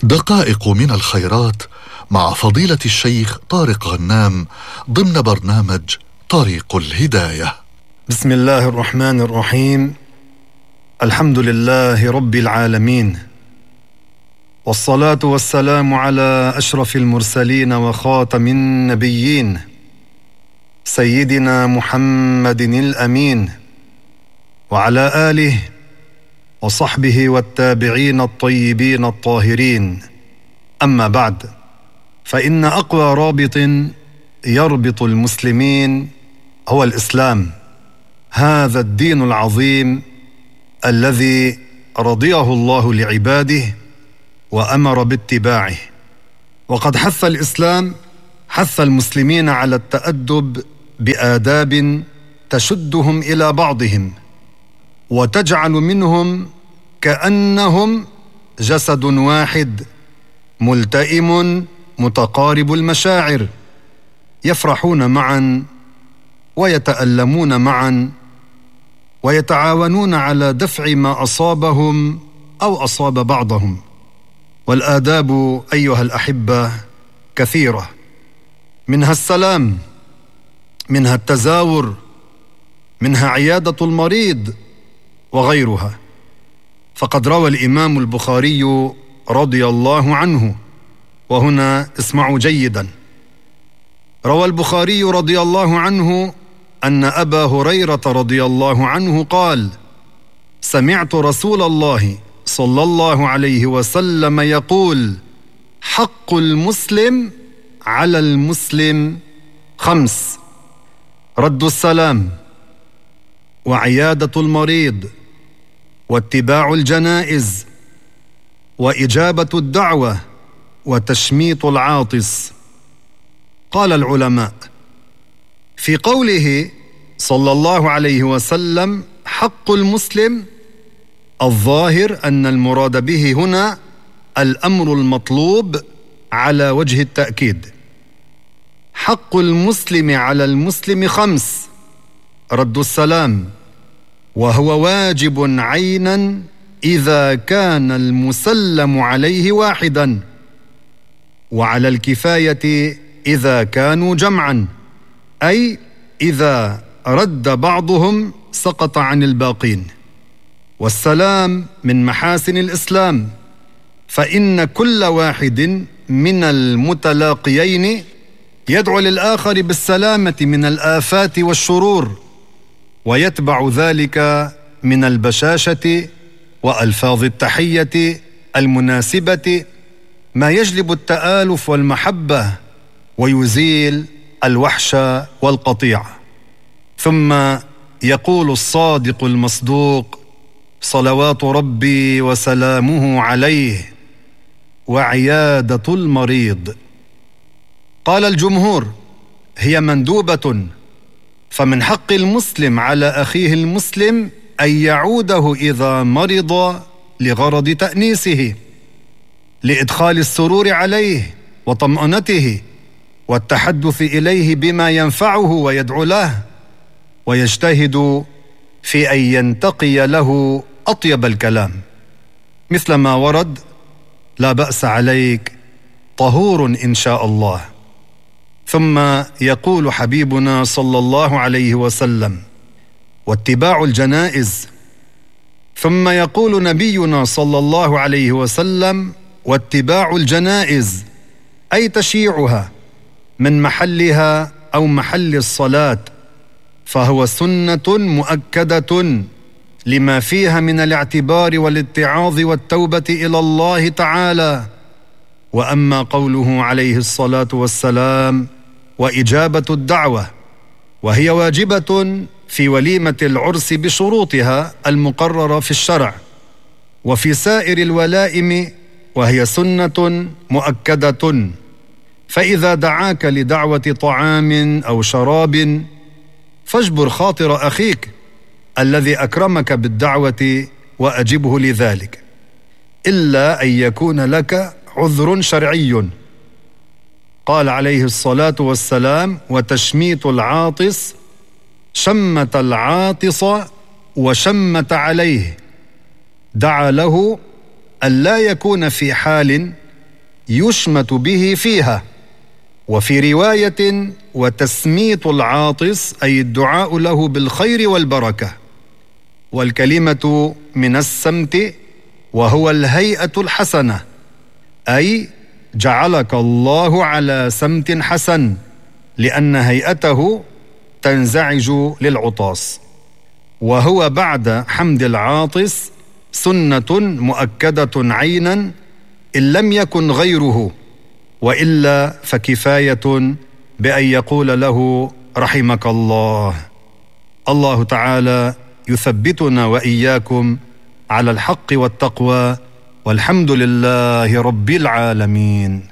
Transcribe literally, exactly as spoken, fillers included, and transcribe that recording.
دقائق من الخيرات مع فضيلة الشيخ طارق غنام ضمن برنامج طريق الهداية. بسم الله الرحمن الرحيم. الحمد لله رب العالمين، والصلاة والسلام على أشرف المرسلين وخاتم النبيين سيدنا محمد الأمين، وعلى آله وصحبه والتابعين الطيبين الطاهرين. أما بعد، فإن أقوى رابط يربط المسلمين هو الإسلام، هذا الدين العظيم الذي رضيه الله لعباده وأمر باتباعه. وقد حث الإسلام حث المسلمين على التأدب بآداب تشدهم إلى بعضهم وتجعل منهم كأنهم جسد واحد ملتئم متقارب المشاعر، يفرحون معا ويتألمون معا ويتعاونون على دفع ما أصابهم أو أصاب بعضهم. والآداب أيها الأحبة كثيرة، منها السلام، منها التزاور، منها عيادة المريض وغيرها. فقد روى الإمام البخاري رضي الله عنه، وهنا اسمعوا جيدا، روى البخاري رضي الله عنه أن أبا هريرة رضي الله عنه قال: سمعت رسول الله صلى الله عليه وسلم يقول: حق المسلم على المسلم خمس: رد السلام، وعيادة المريض، واتباع الجنائز، وإجابة الدعوة، وتشميط العاطس. قال العلماء في قوله صلى الله عليه وسلم حق المسلم، الظاهر أن المراد به هنا الأمر المطلوب على وجه التأكيد. حق المسلم على المسلم خمس: رد السلام، وهو واجب عينا إذا كان المسلم عليه واحدا، وعلى الكفاية إذا كانوا جمعا، أي إذا رد بعضهم سقط عن الباقين. والسلام من محاسن الإسلام، فإن كل واحد من المتلاقيين يدعو للآخر بالسلامة من الآفات والشرور، ويتبع ذلك من البشاشة وألفاظ التحية المناسبة ما يجلب التآلف والمحبة ويزيل الوحش والقطيعة. ثم يقول الصادق المصدوق صلوات ربي وسلامه عليه: وعيادة المريض. قال الجمهور هي مندوبة، فمن حق المسلم على أخيه المسلم أن يعوده إذا مرض لغرض تأنيسه، لإدخال السرور عليه وطمأنته والتحدث إليه بما ينفعه ويدعو له، ويجتهد في أن ينتقي له أطيب الكلام، مثل ما ورد: لا بأس عليك، طهور إن شاء الله. ثم يقول حبيبنا صلى الله عليه وسلم: واتباع الجنائز. ثم يقول نبينا صلى الله عليه وسلم: واتباع الجنائز، أي تشييعها من محلها أو محل الصلاة، فهو سنة مؤكدة لما فيها من الاعتبار والاتعاظ والتوبة إلى الله تعالى. وأما قوله عليه الصلاة والسلام: وإجابة الدعوة، وهي واجبة في وليمة العرس بشروطها المقررة في الشرع، وفي سائر الولائم، وهي سنة مؤكدة. فإذا دعاك لدعوة طعام أو شراب فاجبر خاطر أخيك الذي أكرمك بالدعوة وأجبه لذلك، إلا أن يكون لك عذر شرعي. قال عليه الصلاة والسلام: وتشميت العاطس، شمت العاطس وشمت عليه، دعا له أن لا يكون في حال يشمت به فيها. وفي رواية: وتسميت العاطس، أي الدعاء له بالخير والبركة. والكلمة من السمت، وهو الهيئة الحسنة، أي جعلك الله على سمت حسن، لأن هيئته تنزعج للعطاس. وهو بعد حمد العاطس سنة مؤكدة عينا إن لم يكن غيره، وإلا فكفاية بأن يقول له رحمك الله. الله تعالى يثبتنا وإياكم على الحق والتقوى، والحمد لله رب العالمين.